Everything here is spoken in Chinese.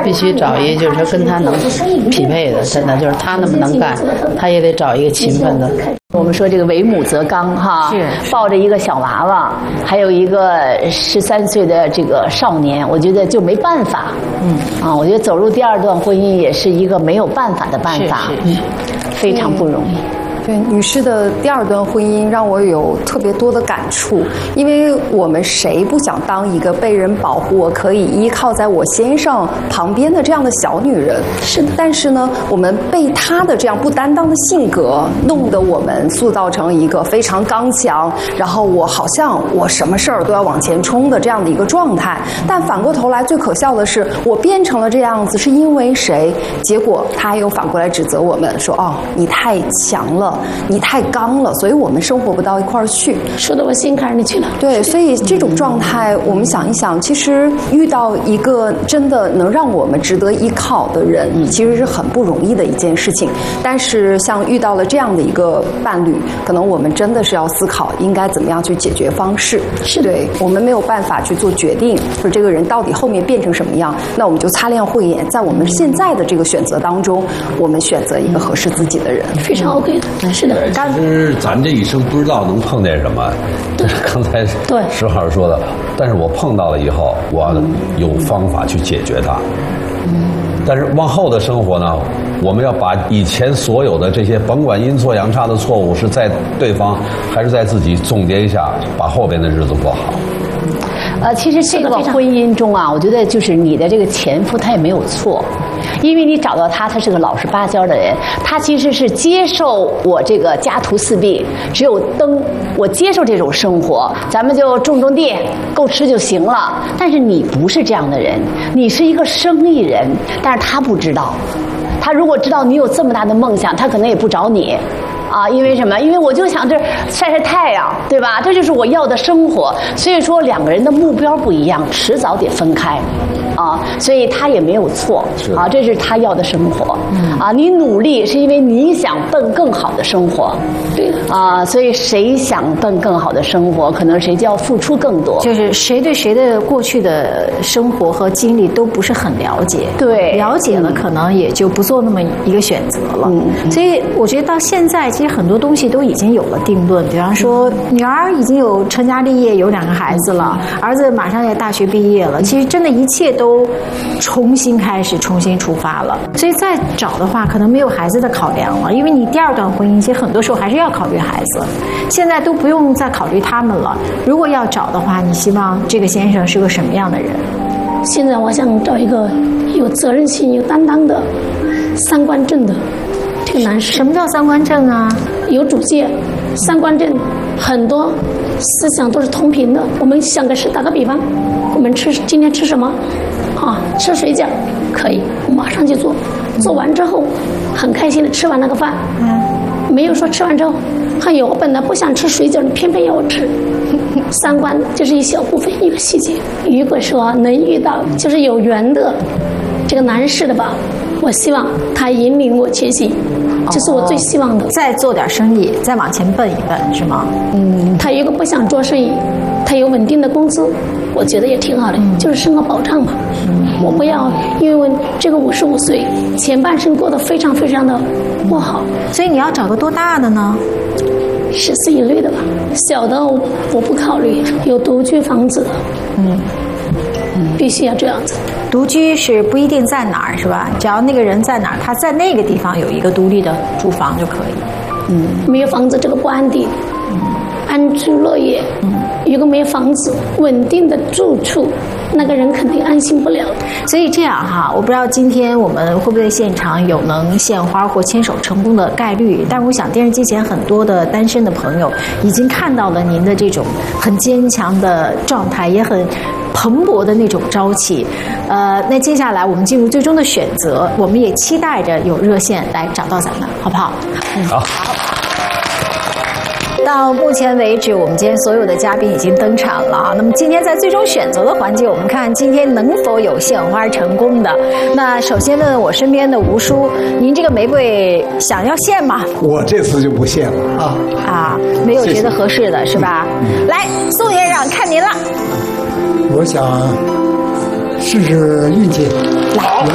必须找一个就是说跟他能匹配的，真的就是他那么能干，他也得找一个勤奋的。 我们说这个为母则刚哈，抱着一个小娃娃，还有一个13岁的这个少年，我觉得就没办法。我觉得走入第二段婚姻也是一个没有办法的办法，非常不容易。 对，女士的第二段婚姻让我有特别多的感触，因为我们谁不想当一个被人保护，我可以依靠在我先生旁边的这样的小女人？是的。但是呢，我们被她的这样不担当的性格，弄得我们塑造成一个非常刚强，然后我好像我什么事儿都要往前冲的这样的一个状态。但反过头来，最可笑的是，我变成了这样子是因为谁？结果他又反过来指责我们说：“哦，你太强了。”你太刚了，所以我们生活不到一块儿去， 说的我心坎里去了。 对，所以这种状态，我们想一想，其实遇到一个真的能让我们值得依靠的人，其实是很不容易的一件事情。但是像遇到了这样的一个伴侣，可能我们真的是要思考应该怎么样去解决方式。是对，我们没有办法去做决定，说这个人到底后面变成什么样，那我们就擦亮慧眼，在我们现在的这个选择当中，我们选择一个合适自己的人， 非常 OK 的。是的。 其实咱这一生不知道能碰见什么，就是刚才石号说的，但是我碰到了以后，我有方法去解决它。但是往后的生活呢，我们要把以前所有的这些，甭管阴错阳差的错误，是在对方还是在自己，总结一下，把后边的日子过好。 其实这个婚姻中啊，我觉得就是你的这个前夫他也没有错，因为你找到他，他是个老实巴交的人，他其实是接受我这个家徒四壁，只有灯，我接受这种生活，咱们就种地，够吃就行了。但是你不是这样的人，你是一个生意人，但是他不知道，他如果知道你有这么大的梦想，他可能也不找你。因为什么？因为我就想这晒晒太阳，对吧？这就是我要的生活。所以说两个人的目标不一样，迟早得分开。所以他也没有错这是他要的生活。你努力是因为你想奔更好的生活。对所以谁想奔更好的生活，可能谁就要付出更多。 就是谁对谁的过去的生活和经历都不是很了解， 对， 了解了可能也就不做那么一个选择了。所以我觉得到现在，其实很多东西都已经有了定论。比方说，女儿已经有成家立业，有2个孩子了，儿子马上也大学毕业了。其实真的一切都重新开始，重新出发了。所以再找的话，可能没有孩子的考量了，因为你第二段婚姻，其实很多时候还是要考虑孩子。现在都不用再考虑他们了。如果要找的话，你希望这个先生是个什么样的人？ 现在我想找一个有责任心、有担当的、三观正的这个男士。 什么叫三观正啊？ 有主见，三观正，很多思想都是同频的。我们想个事，打个比方，我们今天吃什么？吃水饺，可以，马上就做。做完之后，很开心的吃完那个饭。没有说吃完之后，我本来不想吃水饺，你偏偏要我吃。三观就是一小部分，一个细节。如果说能遇到就是有缘的这个男士的吧，我希望他引领我前行，这是我最希望的。 再做点生意，再往前奔一奔，是吗？ 他如果不想做生意，他有稳定的工资，我觉得也挺好的，就是生活保障嘛。我不要因为这个55岁前半生过得非常非常的不好。 所以你要找个多大的呢 ？10岁以内的吧，小的我不考虑，有独居房子的。必须要这样子。 独居是不一定在哪儿，是吧？只要那个人在哪儿，他在那个地方有一个独立的住房就可以。 没有房子这个不安定，安居乐业。如果没有房子，稳定的住处，那个人肯定安心不了。 所以这样哈，我不知道今天我们会不会现场有能献花或牵手成功的概率，但我想电视机前很多的单身的朋友已经看到了您的这种很坚强的状态，也很蓬勃的那种朝气。那接下来我们进入最终的选择，我们也期待着有热线来找到咱们，好不好？ 好。 到目前为止，我们今天所有的嘉宾已经登场了。那么今天在最终选择的环节，我们看今天能否有献花成功的。那首先问我身边的吴叔，您这个玫瑰想要献吗？ 我这次就不献了没有觉得合适的，是吧？来，宋院长看您了。 我想试试运气。 来。